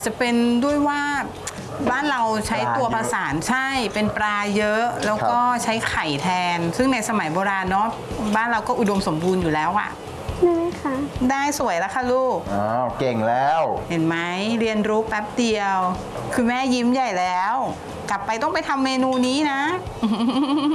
จะเป็นด้วยว่าบ้านเราใช้ตัวผสานใช่เป็นปลาเยอะแล้วก็ใช้ไข่แทนซึ่งในสมัยโบราณเนาะบ้านเราก็อุดมสมบูรณ์อยู่แล้วอะได้ค่ะได้สวยแล้วค่ะลูกอ้าวเก่งแล้วเห็นไหมเรียนรู้แป๊บเดียวคือแม่ยิ้มใหญ่แล้วกลับไปต้องไปทำเมนูนี้นะ